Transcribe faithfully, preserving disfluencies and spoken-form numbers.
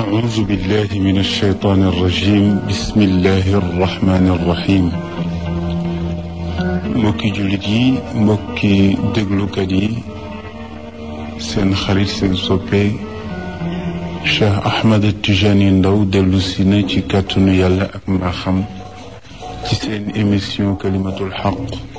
أعوذ بالله من الشيطان الرجيم بسم الله الرحمن الرحيم mbokki jullit yi mbokki déglukat yi seen xarit seen soppe Cheikh Ahmed Tijani Ndaw dellu si na ci kàttanu yàlla ak mbaaxam ci seen émission kalimatul xaq